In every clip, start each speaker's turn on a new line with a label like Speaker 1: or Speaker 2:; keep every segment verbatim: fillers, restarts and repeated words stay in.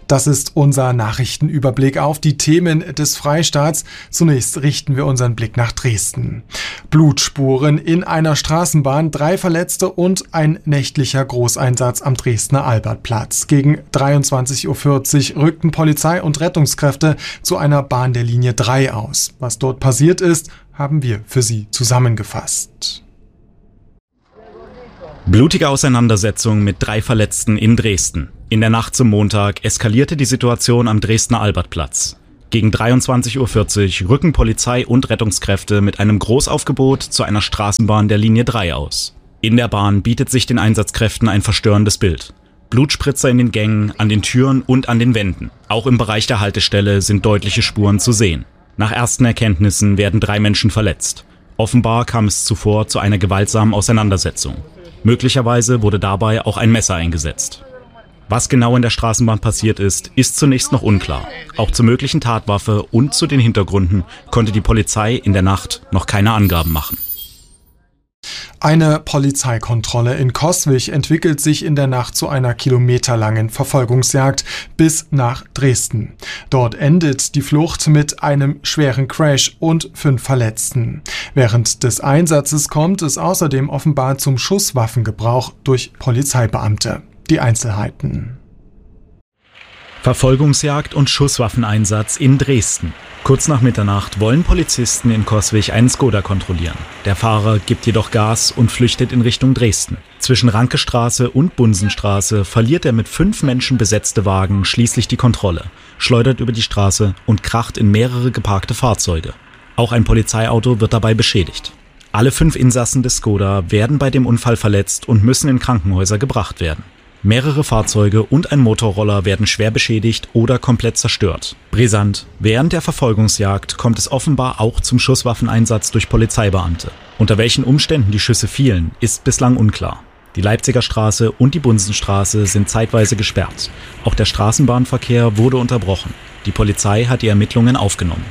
Speaker 1: Das ist unser Nachrichtenüberblick auf die Themen des Freistaats. Zunächst richten wir unseren Blick nach Dresden. Blutspuren in einer Straßenbahn, drei Verletzte und ein nächtlicher Großeinsatz am Dresdner Albertplatz. Gegen dreiundzwanzig Uhr vierzig rückten Polizei und Rettungskräfte zu einer Bahn der Linie drei aus. Was dort passiert ist, haben wir für Sie zusammengefasst.
Speaker 2: Blutige Auseinandersetzung mit drei Verletzten in Dresden. In der Nacht zum Montag eskalierte die Situation am Dresdner Albertplatz. Gegen dreiundzwanzig Uhr vierzig rücken Polizei und Rettungskräfte mit einem Großaufgebot zu einer Straßenbahn der Linie drei aus. In der Bahn bietet sich den Einsatzkräften ein verstörendes Bild. Blutspritzer in den Gängen, an den Türen und an den Wänden. Auch im Bereich der Haltestelle sind deutliche Spuren zu sehen. Nach ersten Erkenntnissen werden drei Menschen verletzt. Offenbar kam es zuvor zu einer gewaltsamen Auseinandersetzung. Möglicherweise wurde dabei auch ein Messer eingesetzt. Was genau in der Straßenbahn passiert ist, ist zunächst noch unklar. Auch zur möglichen Tatwaffe und zu den Hintergründen konnte die Polizei in der Nacht noch keine Angaben machen.
Speaker 1: Eine Polizeikontrolle in Coswig entwickelt sich in der Nacht zu einer kilometerlangen Verfolgungsjagd bis nach Dresden. Dort endet die Flucht mit einem schweren Crash und fünf Verletzten. Während des Einsatzes kommt es außerdem offenbar zum Schusswaffengebrauch durch Polizeibeamte. Die Einzelheiten.
Speaker 2: Verfolgungsjagd und Schusswaffeneinsatz in Dresden. Kurz nach Mitternacht wollen Polizisten in Coswig einen Skoda kontrollieren. Der Fahrer gibt jedoch Gas und flüchtet in Richtung Dresden. Zwischen Rankestraße und Bunsenstraße verliert der mit fünf Menschen besetzte Wagen schließlich die Kontrolle, schleudert über die Straße und kracht in mehrere geparkte Fahrzeuge. Auch ein Polizeiauto wird dabei beschädigt. Alle fünf Insassen des Skoda werden bei dem Unfall verletzt und müssen in Krankenhäuser gebracht werden. Mehrere Fahrzeuge und ein Motorroller werden schwer beschädigt oder komplett zerstört. Brisant: Während der Verfolgungsjagd kommt es offenbar auch zum Schusswaffeneinsatz durch Polizeibeamte. Unter welchen Umständen die Schüsse fielen, ist bislang unklar. Die Leipziger Straße und die Bunsenstraße sind zeitweise gesperrt. Auch der Straßenbahnverkehr wurde unterbrochen. Die Polizei hat die Ermittlungen aufgenommen.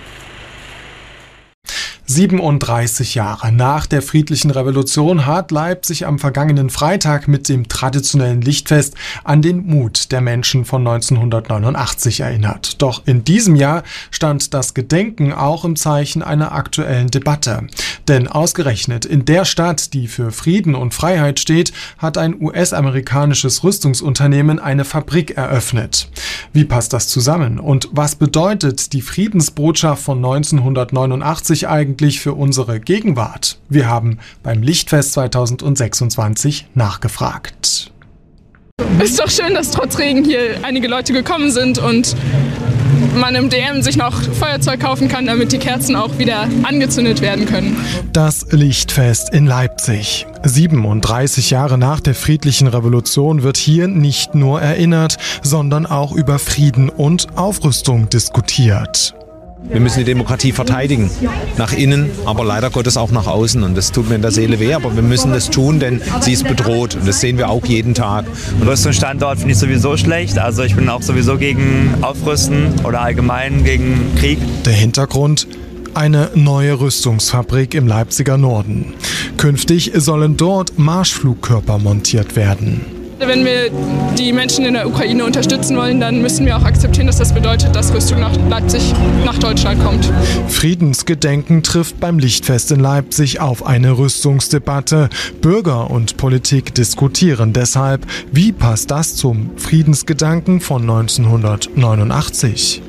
Speaker 1: siebenunddreißig Jahre nach der friedlichen Revolution hat Leipzig am vergangenen Freitag mit dem traditionellen Lichtfest an den Mut der Menschen von neunzehnhundertneunundachtzig erinnert. Doch in diesem Jahr stand das Gedenken auch im Zeichen einer aktuellen Debatte. Denn ausgerechnet in der Stadt, die für Frieden und Freiheit steht, hat ein U S-amerikanisches Rüstungsunternehmen eine Fabrik eröffnet. Wie passt das zusammen? Und was bedeutet die Friedensbotschaft von neunzehnhundertneunundachtzig eigentlich für unsere Gegenwart? Wir haben beim Lichtfest zweitausendsechsundzwanzig nachgefragt.
Speaker 3: Es ist doch schön, dass trotz Regen hier einige Leute gekommen sind und man im D M sich noch Feuerzeug kaufen kann, damit die Kerzen auch wieder angezündet werden können.
Speaker 1: Das Lichtfest in Leipzig. siebenunddreißig Jahre nach der friedlichen Revolution wird hier nicht nur erinnert, sondern auch über Frieden und Aufrüstung diskutiert.
Speaker 4: Wir müssen die Demokratie verteidigen, nach innen, aber leider Gottes auch nach außen. Und das tut mir in der Seele weh, aber wir müssen das tun, denn sie ist bedroht. Und das sehen wir auch jeden Tag.
Speaker 5: Rüstungsstandort finde ich sowieso schlecht. Also ich bin auch sowieso gegen Aufrüsten oder allgemein gegen Krieg.
Speaker 1: Der Hintergrund: eine neue Rüstungsfabrik im Leipziger Norden. Künftig sollen dort Marschflugkörper montiert werden.
Speaker 3: Wenn wir die Menschen in der Ukraine unterstützen wollen, dann müssen wir auch akzeptieren, dass das bedeutet, dass Rüstung nach Leipzig, nach Deutschland kommt.
Speaker 1: Friedensgedenken trifft beim Lichtfest in Leipzig auf eine Rüstungsdebatte. Bürger und Politik diskutieren deshalb, wie passt das zum Friedensgedanken von neunzehnhundertneunundachtzig?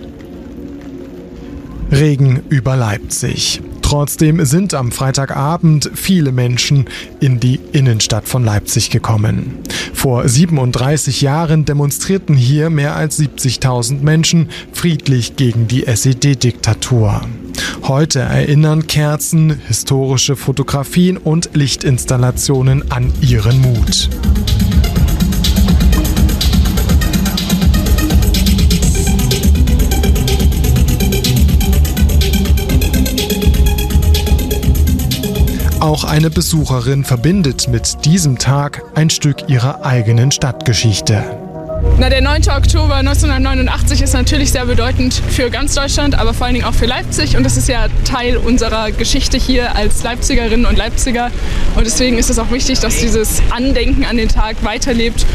Speaker 1: Regen über Leipzig. Trotzdem sind am Freitagabend viele Menschen in die Innenstadt von Leipzig gekommen. Vor siebenunddreißig Jahren demonstrierten hier mehr als siebzigtausend Menschen friedlich gegen die S E D-Diktatur. Heute erinnern Kerzen, historische Fotografien und Lichtinstallationen an ihren Mut. Auch eine Besucherin verbindet mit diesem Tag ein Stück ihrer eigenen Stadtgeschichte.
Speaker 3: Na, der neunte Oktober neunzehnhundertneunundachtzig ist natürlich sehr bedeutend für ganz Deutschland, aber vor allen Dingen auch für Leipzig. Und das ist ja Teil unserer Geschichte hier als Leipzigerinnen und Leipziger. Und deswegen ist es auch wichtig, dass dieses Andenken an den Tag weiterlebt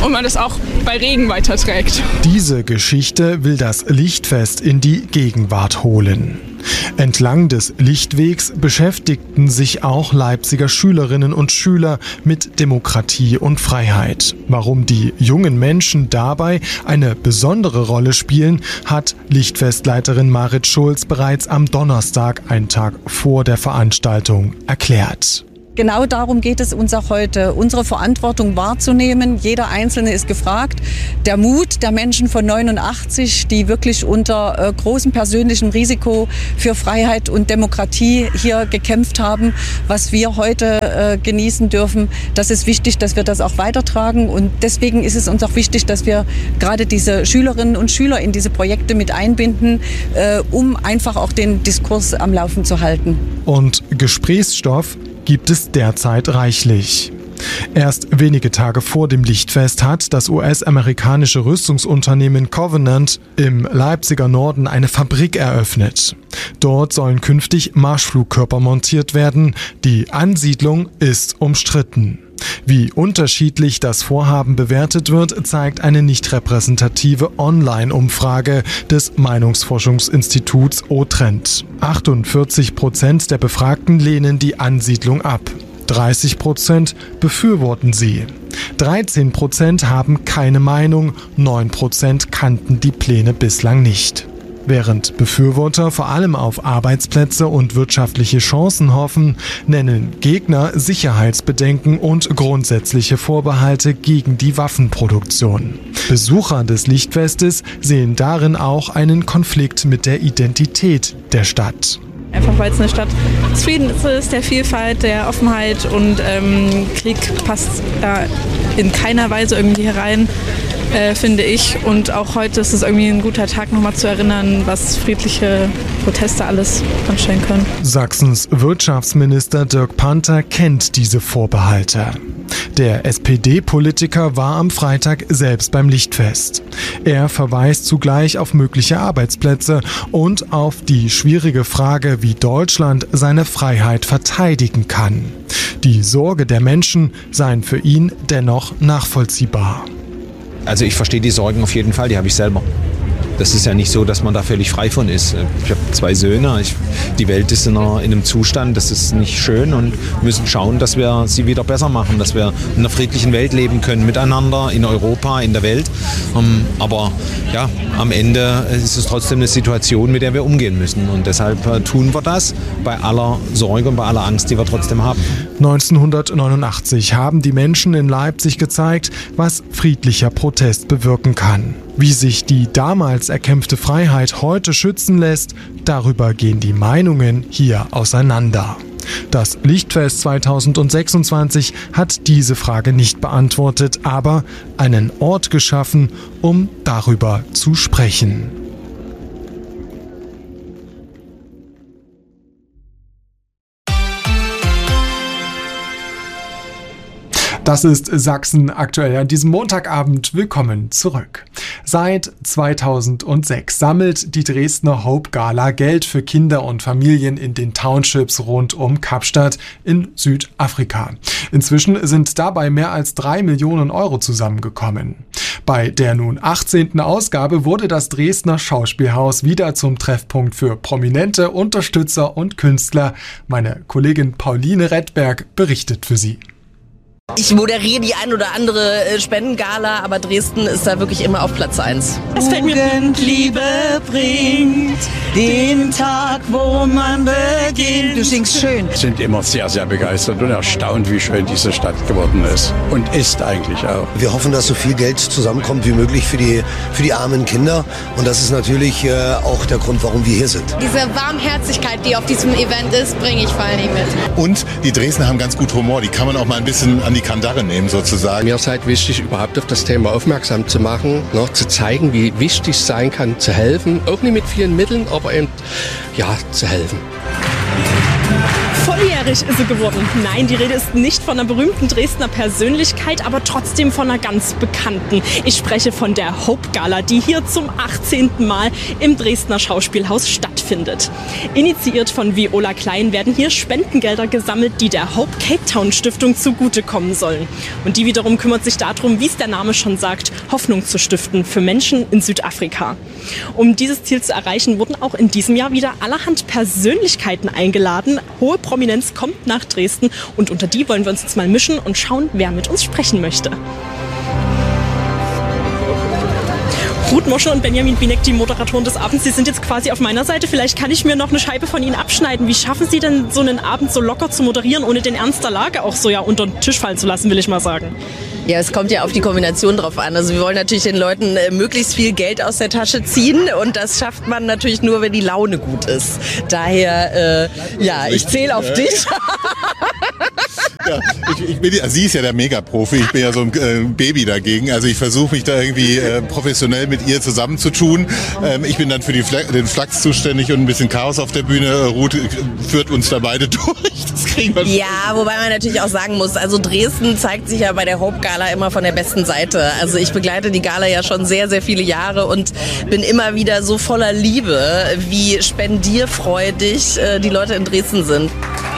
Speaker 3: und man das auch bei Regen weiterträgt.
Speaker 1: Diese Geschichte will das Lichtfest in die Gegenwart holen. Entlang des Lichtwegs beschäftigten sich auch Leipziger Schülerinnen und Schüler mit Demokratie und Freiheit. Warum die jungen Menschen dabei eine besondere Rolle spielen, hat Lichtfestleiterin Marit Schulz bereits am Donnerstag, einen Tag vor der Veranstaltung, erklärt.
Speaker 6: Genau darum geht es uns auch heute, unsere Verantwortung wahrzunehmen. Jeder Einzelne ist gefragt. Der Mut der Menschen von neunundachtzig, die wirklich unter äh, großem persönlichem Risiko für Freiheit und Demokratie hier gekämpft haben, was wir heute äh, genießen dürfen, das ist wichtig, dass wir das auch weitertragen. Und deswegen ist es uns auch wichtig, dass wir gerade diese Schülerinnen und Schüler in diese Projekte mit einbinden, äh, um einfach auch den Diskurs am Laufen zu halten.
Speaker 1: Und Gesprächsstoff gibt es derzeit reichlich. Erst wenige Tage vor dem Lichtfest hat das U S-amerikanische Rüstungsunternehmen Covenant im Leipziger Norden eine Fabrik eröffnet. Dort sollen künftig Marschflugkörper montiert werden. Die Ansiedlung ist umstritten. Wie unterschiedlich das Vorhaben bewertet wird, zeigt eine nicht repräsentative Online-Umfrage des Meinungsforschungsinstituts O-Trend. achtundvierzig Prozent der Befragten lehnen die Ansiedlung ab. dreißig Prozent befürworten sie. dreizehn Prozent haben keine Meinung, neun Prozent kannten die Pläne bislang nicht. Während Befürworter vor allem auf Arbeitsplätze und wirtschaftliche Chancen hoffen, nennen Gegner Sicherheitsbedenken und grundsätzliche Vorbehalte gegen die Waffenproduktion. Besucher des Lichtfestes sehen darin auch einen Konflikt mit der Identität der Stadt.
Speaker 7: Einfach weil es eine Stadt des Friedens ist, der Vielfalt, der Offenheit und ähm, Krieg passt da in keiner Weise irgendwie herein. Äh, finde ich. Und auch heute ist es irgendwie ein guter Tag, nochmal zu erinnern, was friedliche Proteste alles anstellen können.
Speaker 1: Sachsens Wirtschaftsminister Dirk Panther kennt diese Vorbehalte. Der S P D-Politiker war am Freitag selbst beim Lichtfest. Er verweist zugleich auf mögliche Arbeitsplätze und auf die schwierige Frage, wie Deutschland seine Freiheit verteidigen kann. Die Sorge der Menschen seien für ihn dennoch nachvollziehbar.
Speaker 4: Also ich verstehe die Sorgen auf jeden Fall, die habe ich selber. Das ist ja nicht so, dass man da völlig frei von ist. Ich habe zwei Söhne, ich, die Welt ist in, einer, in einem Zustand, das ist nicht schön und wir müssen schauen, dass wir sie wieder besser machen, dass wir in einer friedlichen Welt leben können, miteinander, in Europa, in der Welt. Um, aber ja, am Ende ist es trotzdem eine Situation, mit der wir umgehen müssen und deshalb äh, tun wir das bei aller Sorge und bei aller Angst, die wir trotzdem haben.
Speaker 1: neunzehnhundertneunundachtzig haben die Menschen in Leipzig gezeigt, was friedlicher Protest bewirken kann. Wie sich die damals erkämpfte Freiheit heute schützen lässt, darüber gehen die Meinungen hier auseinander. Das Lichtfest zweitausendsechsundzwanzig hat diese Frage nicht beantwortet, aber einen Ort geschaffen, um darüber zu sprechen. Das ist Sachsen aktuell an diesem Montagabend. Willkommen zurück. Seit zweitausendsechs sammelt die Dresdner Hope Gala Geld für Kinder und Familien in den Townships rund um Kapstadt in Südafrika. Inzwischen sind dabei mehr als drei Millionen Euro zusammengekommen. Bei der nun achtzehnten Ausgabe wurde das Dresdner Schauspielhaus wieder zum Treffpunkt für prominente Unterstützer und Künstler. Meine Kollegin Pauline Redberg berichtet für Sie.
Speaker 8: Ich moderiere die ein oder andere Spendengala, aber Dresden ist da wirklich immer auf Platz eins.
Speaker 9: Es fällt mir Liebe bringt den Tag, wo man beginnt.
Speaker 10: Du singst schön.
Speaker 11: Wir sind immer sehr, sehr begeistert und erstaunt, wie schön diese Stadt geworden ist. Und ist eigentlich auch.
Speaker 12: Wir hoffen, dass so viel Geld zusammenkommt wie möglich für die, für die armen Kinder. Und das ist natürlich äh, auch der Grund, warum wir hier sind.
Speaker 13: Diese Warmherzigkeit, die auf diesem Event ist, bringe ich vor allen Dingen mit.
Speaker 14: Und die Dresdner haben ganz gut Humor. Die kann man auch mal ein bisschen an die Kandare nehmen sozusagen.
Speaker 15: Mir ist halt wichtig, überhaupt auf das Thema aufmerksam zu machen, noch zu zeigen, wie wichtig es sein kann, zu helfen. Auch nicht mit vielen Mitteln, aber eben, ja, zu helfen.
Speaker 10: Volljährig ist sie geworden. Nein, die Rede ist nicht von einer berühmten Dresdner Persönlichkeit, aber trotzdem von einer ganz bekannten. Ich spreche von der Hope Gala, die hier zum achtzehnten Mal im Dresdner Schauspielhaus stattfindet. Initiiert von Viola Klein werden hier Spendengelder gesammelt, die der Hope Cape Town Stiftung zugutekommen sollen. Und die wiederum kümmert sich darum, wie es der Name schon sagt, Hoffnung zu stiften für Menschen in Südafrika. Um dieses Ziel zu erreichen, wurden auch in diesem Jahr wieder allerhand Persönlichkeiten eingeladen. Hohe Prominenz kommt nach Dresden und unter die wollen wir uns jetzt mal mischen und schauen, wer mit uns sprechen möchte. Ruth Moschel und Benjamin Binek, die Moderatoren des Abends, Sie sind jetzt quasi auf meiner Seite. Vielleicht kann ich mir noch eine Scheibe von Ihnen abschneiden. Wie schaffen Sie denn, so einen Abend so locker zu moderieren, ohne den Ernst der Lage auch so ja unter den Tisch fallen zu lassen, will ich mal sagen?
Speaker 8: Ja, es kommt ja auf die Kombination drauf an. Also wir wollen natürlich den Leuten äh, möglichst viel Geld aus der Tasche ziehen und das schafft man natürlich nur, wenn die Laune gut ist. Daher, äh, ja, ich zähle auf dich.
Speaker 14: Ja, ich, ich bin, sie ist ja der Megaprofi, ich bin ja so ein äh, Baby dagegen. Also ich versuche mich da irgendwie äh, professionell mit ihr zusammenzutun. Ähm, ich bin dann für die Fla den Flachs zuständig und ein bisschen Chaos auf der Bühne. Ruth führt uns da beide durch. Das kriegen wir.
Speaker 8: Ja, wobei man natürlich auch sagen muss, also Dresden zeigt sich ja bei der Hope Gala immer von der besten Seite. Also ich begleite die Gala ja schon sehr, sehr viele Jahre und bin immer wieder so voller Liebe, wie spendierfreudig äh, die Leute in Dresden sind.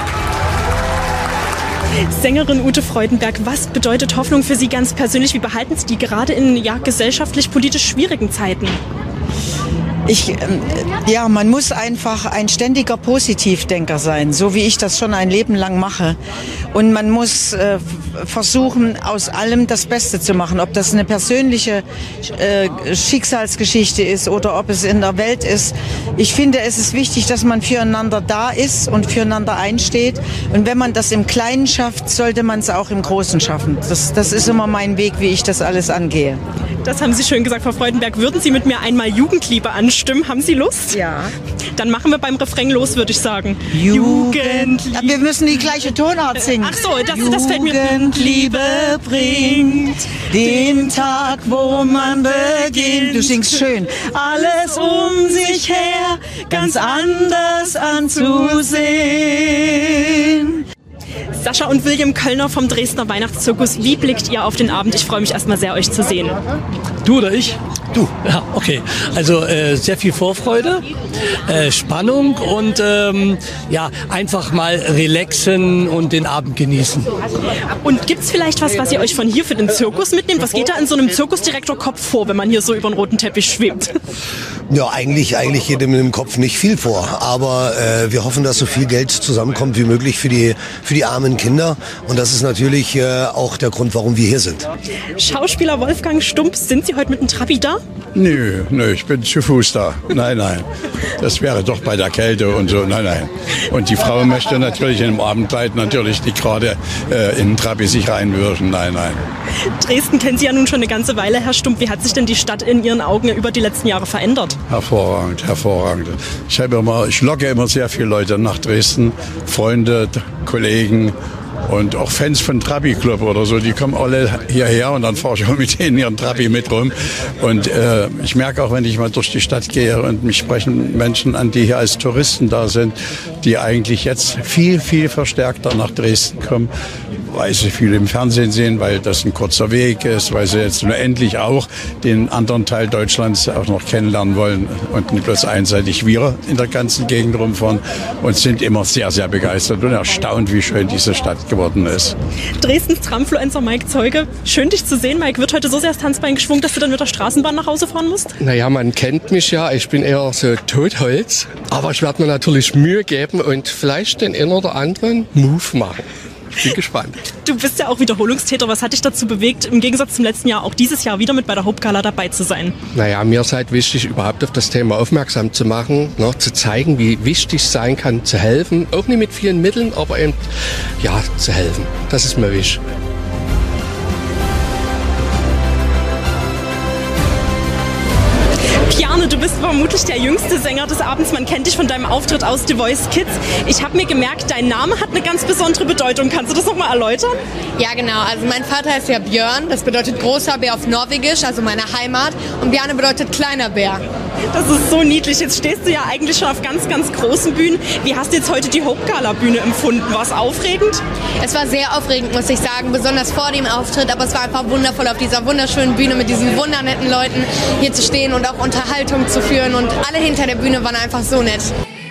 Speaker 10: Sängerin Ute Freudenberg, was bedeutet Hoffnung für Sie ganz persönlich? Wie behalten Sie die gerade in ja, gesellschaftlich-politisch schwierigen Zeiten?
Speaker 9: Ich, ja, man muss einfach ein ständiger Positivdenker sein, so wie ich das schon ein Leben lang mache. Und man muss äh, versuchen, aus allem das Beste zu machen. Ob das eine persönliche äh, Schicksalsgeschichte ist oder ob es in der Welt ist. Ich finde, es ist wichtig, dass man füreinander da ist und füreinander einsteht. Und wenn man das im Kleinen schafft, sollte man es auch im Großen schaffen. Das, das ist immer mein Weg, wie ich das alles angehe.
Speaker 10: Das haben Sie schön gesagt, Frau Freudenberg. Würden Sie mit mir einmal Jugendliebe anstimmen? Haben Sie Lust?
Speaker 9: Ja.
Speaker 10: Dann machen wir beim Refrain los, würde ich sagen.
Speaker 9: Jugendliebe. Wir müssen die gleiche Tonart singen.
Speaker 10: Ach so, das, das fällt mir.
Speaker 9: Jugendliebe bringt den Tag, wo man beginnt. Du singst schön. Alles um sich her ganz anders anzusehen.
Speaker 10: Sascha und William Köllner vom Dresdner Weihnachtszirkus. Wie blickt ihr auf den Abend? Ich freue mich erstmal sehr, euch zu sehen.
Speaker 16: Du oder ich? Du. Ja, okay. Also äh, sehr viel Vorfreude, äh, Spannung und ähm, ja, einfach mal relaxen und den Abend genießen.
Speaker 10: Und gibt's vielleicht was, was ihr euch von hier für den Zirkus mitnehmt? Was geht da in so einem Zirkusdirektor-Kopf vor, wenn man hier so über den roten Teppich schwebt?
Speaker 12: Ja, eigentlich, eigentlich geht dem im Kopf nicht viel vor. Aber äh, wir hoffen, dass so viel Geld zusammenkommt wie möglich für die, für die armen Kinder. Und das ist natürlich äh, auch der Grund, warum wir hier sind.
Speaker 10: Schauspieler Wolfgang Stumpf, sind Sie heute mit dem Trabi da?
Speaker 11: Nö, nö, ich bin zu Fuß da. Nein, nein. Das wäre doch bei der Kälte und so. Nein, nein. Und die Frau möchte natürlich in dem Abendkleid natürlich nicht gerade äh, in den Trabi sich reinwürgen. Nein, nein.
Speaker 10: Dresden kennen Sie ja nun schon eine ganze Weile, Herr Stumpf. Wie hat sich denn die Stadt in Ihren Augen über die letzten Jahre verändert?
Speaker 11: Hervorragend, hervorragend. Ich habe immer, ich locke immer sehr viele Leute nach Dresden. Freunde, Kollegen. Und auch Fans von Trabi Club oder so, die kommen alle hierher und dann fahre ich auch mit denen ihren Trabi mit rum. Und äh, ich merke auch, wenn ich mal durch die Stadt gehe und mich sprechen Menschen an, die hier als Touristen da sind, die eigentlich jetzt viel, viel verstärkter nach Dresden kommen, weil sie viel im Fernsehen sehen, weil das ein kurzer Weg ist, weil sie jetzt nur endlich auch den anderen Teil Deutschlands auch noch kennenlernen wollen und nicht bloß einseitig wir in der ganzen Gegend rumfahren und sind immer sehr, sehr begeistert und erstaunt, wie schön diese Stadt geworden ist.
Speaker 10: Dresdens Tramfluencer Mike Zeuge, schön dich zu sehen. Mike, wird heute so sehr das Tanzbein geschwungen, dass du dann mit der Straßenbahn nach Hause fahren musst?
Speaker 15: Naja, man kennt mich ja, ich bin eher so Totholz, aber ich werde mir natürlich Mühe geben und vielleicht den einen oder anderen Move machen. Ich bin gespannt.
Speaker 10: Du bist ja auch Wiederholungstäter. Was hat dich dazu bewegt, im Gegensatz zum letzten Jahr auch dieses Jahr wieder mit bei der Hope Gala dabei zu sein?
Speaker 15: Naja, mir ist halt wichtig, überhaupt auf das Thema aufmerksam zu machen, ne, zu zeigen, wie wichtig es sein kann, zu helfen. Auch nicht mit vielen Mitteln, aber eben, ja, zu helfen. Das ist mir wichtig.
Speaker 10: Bjarne, du bist vermutlich der jüngste Sänger des Abends. Man kennt dich von deinem Auftritt aus The Voice Kids. Ich habe mir gemerkt, dein Name hat eine ganz besondere Bedeutung. Kannst du das nochmal erläutern?
Speaker 13: Ja, genau. Also mein Vater ist ja Björn. Das bedeutet großer Bär auf Norwegisch, also meine Heimat. Und Bjarne bedeutet kleiner Bär.
Speaker 10: Das ist so niedlich. Jetzt stehst du ja eigentlich schon auf ganz, ganz großen Bühnen. Wie hast du jetzt heute die Hope Gala Bühne empfunden? War es aufregend?
Speaker 13: Es war sehr aufregend, muss ich sagen, besonders vor dem Auftritt. Aber es war einfach wundervoll, auf dieser wunderschönen Bühne mit diesen wundernetten Leuten hier zu stehen und auch Unterhaltung zu führen. Und alle hinter der Bühne waren einfach so nett.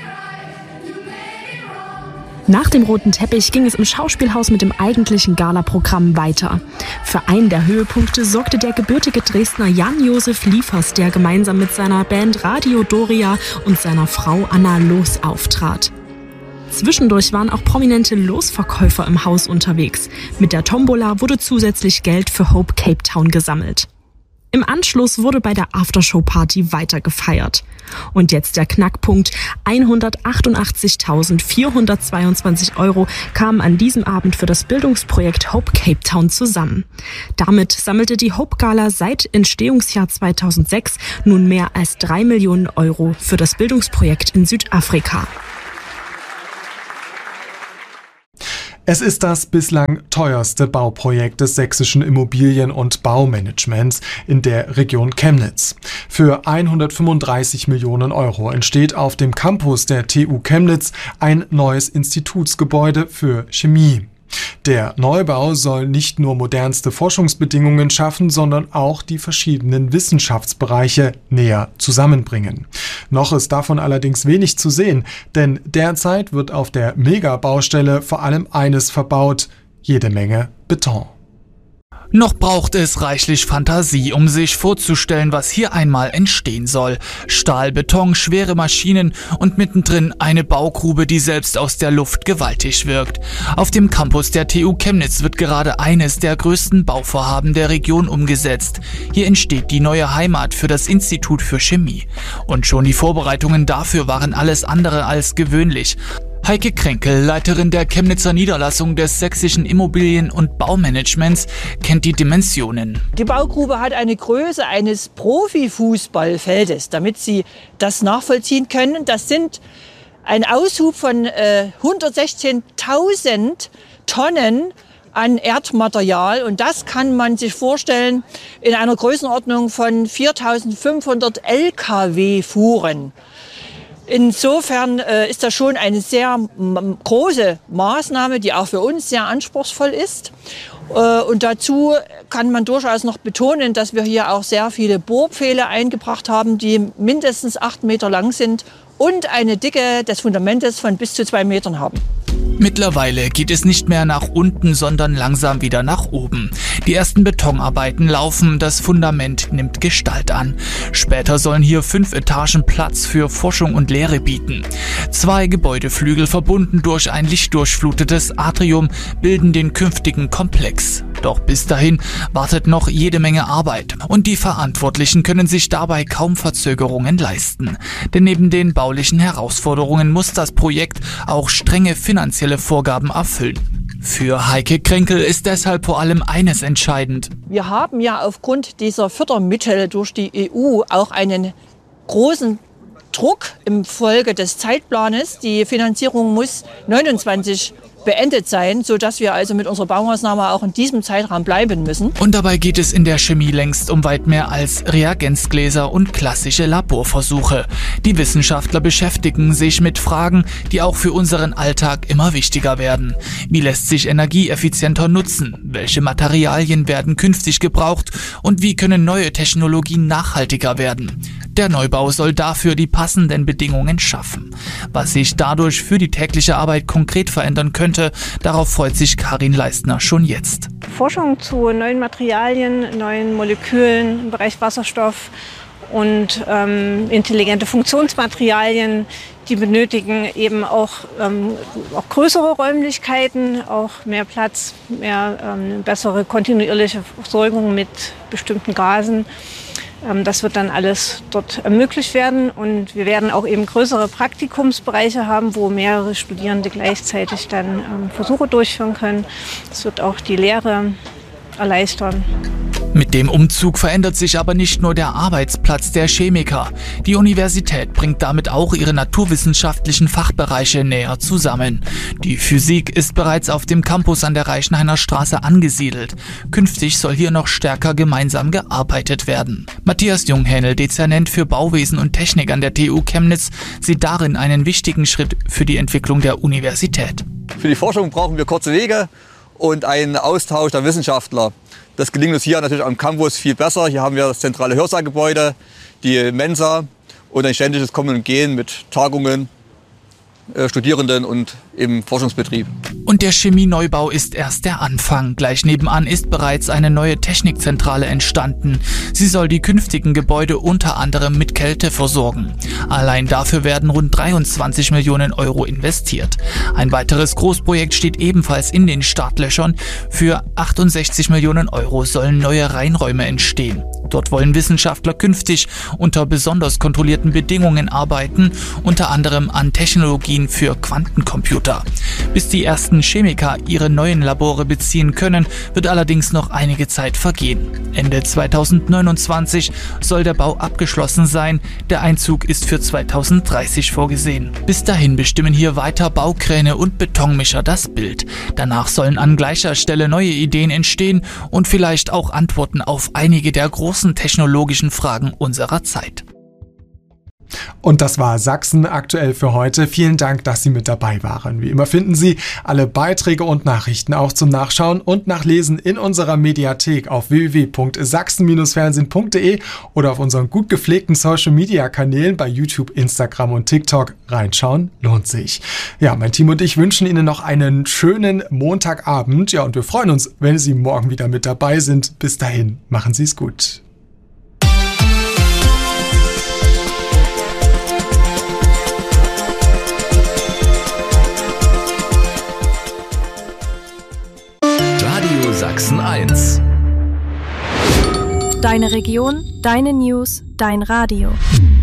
Speaker 17: Nach dem roten Teppich ging es im Schauspielhaus mit dem eigentlichen Galaprogramm weiter. Für einen der Höhepunkte sorgte der gebürtige Dresdner Jan-Josef Liefers, der gemeinsam mit seiner Band Radio Doria und seiner Frau Anna Loos auftrat. Zwischendurch waren auch prominente Losverkäufer im Haus unterwegs. Mit der Tombola wurde zusätzlich Geld für Hope Cape Town gesammelt. Im Anschluss wurde bei der Aftershow-Party weiter gefeiert. Und jetzt der Knackpunkt. hundertachtundachtzigtausendvierhundertzweiundzwanzig Euro kamen an diesem Abend für das Bildungsprojekt Hope Cape Town zusammen. Damit sammelte die Hope Gala seit Entstehungsjahr zweitausendsechs nun mehr als drei Millionen Euro für das Bildungsprojekt in Südafrika.
Speaker 1: Es ist das bislang teuerste Bauprojekt des sächsischen Immobilien- und Baumanagements in der Region Chemnitz. Für hundertfünfunddreißig Millionen Euro entsteht auf dem Campus der T U Chemnitz ein neues Institutsgebäude für Chemie. Der Neubau soll nicht nur modernste Forschungsbedingungen schaffen, sondern auch die verschiedenen Wissenschaftsbereiche näher zusammenbringen. Noch ist davon allerdings wenig zu sehen, denn derzeit wird auf der Megabaustelle vor allem eines verbaut: jede Menge Beton.
Speaker 18: Noch braucht es reichlich Fantasie, um sich vorzustellen, was hier einmal entstehen soll. Stahl, Beton, schwere Maschinen und mittendrin eine Baugrube, die selbst aus der Luft gewaltig wirkt. Auf dem Campus der T U Chemnitz wird gerade eines der größten Bauvorhaben der Region umgesetzt. Hier entsteht die neue Heimat für das Institut für Chemie. Und schon die Vorbereitungen dafür waren alles andere als gewöhnlich. Heike Kränkel, Leiterin der Chemnitzer Niederlassung des sächsischen Immobilien- und Baumanagements, kennt die Dimensionen.
Speaker 19: Die Baugrube hat eine Größe eines Profifußballfeldes, damit Sie das nachvollziehen können. Das sind ein Aushub von äh, hundertsechzehntausend Tonnen an Erdmaterial, und das kann man sich vorstellen in einer Größenordnung von viertausendfünfhundert L K W-Fuhren. Insofern äh, ist das schon eine sehr m- große Maßnahme, die auch für uns sehr anspruchsvoll ist. Äh, und dazu kann man durchaus noch betonen, dass wir hier auch sehr viele Bohrpfähle eingebracht haben, die mindestens acht Meter lang sind und eine Dicke des Fundamentes von bis zu zwei Metern haben.
Speaker 18: Mittlerweile geht es nicht mehr nach unten, sondern langsam wieder nach oben. Die ersten Betonarbeiten laufen, das Fundament nimmt Gestalt an. Später sollen hier fünf Etagen Platz für Forschung und Lehre bieten. Zwei Gebäudeflügel verbunden durch ein lichtdurchflutetes Atrium bilden den künftigen Komplex. Doch bis dahin wartet noch jede Menge Arbeit. Und die Verantwortlichen können sich dabei kaum Verzögerungen leisten. Denn neben den baulichen Herausforderungen muss das Projekt auch strenge finanzielle Vorgaben erfüllen. Für Heike Kränkel ist deshalb vor allem eines entscheidend.
Speaker 19: Wir haben ja aufgrund dieser Fördermittel durch die E U auch einen großen Druck im Folge des Zeitplanes. Die Finanzierung muss neunundzwanzig beendet sein, sodass wir also mit unserer Baumaßnahme auch in diesem Zeitraum bleiben müssen.
Speaker 18: Und dabei geht es in der Chemie längst um weit mehr als Reagenzgläser und klassische Laborversuche. Die Wissenschaftler beschäftigen sich mit Fragen, die auch für unseren Alltag immer wichtiger werden. Wie lässt sich Energie effizienter nutzen? Welche Materialien werden künftig gebraucht? Und wie können neue Technologien nachhaltiger werden? Der Neubau soll dafür die passenden Bedingungen schaffen. Was sich dadurch für die tägliche Arbeit konkret verändern könnte, darauf freut sich Karin Leistner schon jetzt.
Speaker 20: Forschung zu neuen Materialien, neuen Molekülen im Bereich Wasserstoff und ähm, intelligente Funktionsmaterialien, die benötigen eben auch, ähm, auch größere Räumlichkeiten, auch mehr Platz, mehr ähm, bessere kontinuierliche Versorgung mit bestimmten Gasen. Das wird dann alles dort ermöglicht werden, und wir werden auch eben größere Praktikumsbereiche haben, wo mehrere Studierende gleichzeitig dann ähm, Versuche durchführen können. Das wird auch die Lehre erleichtern.
Speaker 18: Mit dem Umzug verändert sich aber nicht nur der Arbeitsplatz der Chemiker. Die Universität bringt damit auch ihre naturwissenschaftlichen Fachbereiche näher zusammen. Die Physik ist bereits auf dem Campus an der Reichenhainer Straße angesiedelt. Künftig soll hier noch stärker gemeinsam gearbeitet werden. Matthias Junghähnel, Dezernent für Bauwesen und Technik an der T U Chemnitz, sieht darin einen wichtigen Schritt für die Entwicklung der Universität.
Speaker 21: Für die Forschung brauchen wir kurze Wege und einen Austausch der Wissenschaftler. Das gelingt uns hier natürlich am Campus viel besser. Hier haben wir das zentrale Hörsaalgebäude, die Mensa und ein ständiges Kommen und Gehen mit Tagungen, äh, Studierenden und im Forschungsbetrieb.
Speaker 18: Und der Chemieneubau ist erst der Anfang. Gleich nebenan ist bereits eine neue Technikzentrale entstanden. Sie soll die künftigen Gebäude unter anderem mit Kälte versorgen. Allein dafür werden rund dreiundzwanzig Millionen Euro investiert. Ein weiteres Großprojekt steht ebenfalls in den Startlöchern. Für achtundsechzig Millionen Euro sollen neue Reinräume entstehen. Dort wollen Wissenschaftler künftig unter besonders kontrollierten Bedingungen arbeiten, unter anderem an Technologien für Quantencomputer. Bis die ersten Chemiker ihre neuen Labore beziehen können, wird allerdings noch einige Zeit vergehen. Ende zweitausendneunundzwanzig soll der Bau abgeschlossen sein. Der Einzug ist für zweitausenddreißig vorgesehen. Bis dahin bestimmen hier weiter Baukräne und Betonmischer das Bild. Danach sollen an gleicher Stelle neue Ideen entstehen und vielleicht auch Antworten auf einige der großen technologischen Fragen unserer Zeit.
Speaker 1: Und das war Sachsen aktuell für heute. Vielen Dank, dass Sie mit dabei waren. Wie immer finden Sie alle Beiträge und Nachrichten auch zum Nachschauen und Nachlesen in unserer Mediathek auf w w w punkt sachsen Bindestrich fernsehen punkt de oder auf unseren gut gepflegten Social-Media-Kanälen bei YouTube, Instagram und TikTok. Reinschauen lohnt sich. Ja, mein Team und ich wünschen Ihnen noch einen schönen Montagabend. Ja, und wir freuen uns, wenn Sie morgen wieder mit dabei sind. Bis dahin, machen Sie es gut.
Speaker 22: Sachsen eins.
Speaker 17: Deine Region, deine News, dein Radio.